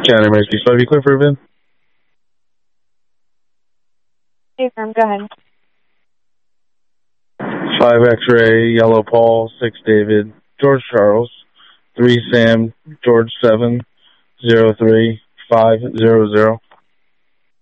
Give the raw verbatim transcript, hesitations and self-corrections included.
County Emergency. So have you clear for a V I N? Hey, firm, go ahead. five X-ray, Yellow Paul, six David, George Charles, three Sam, George seven, zero three, five zero zero.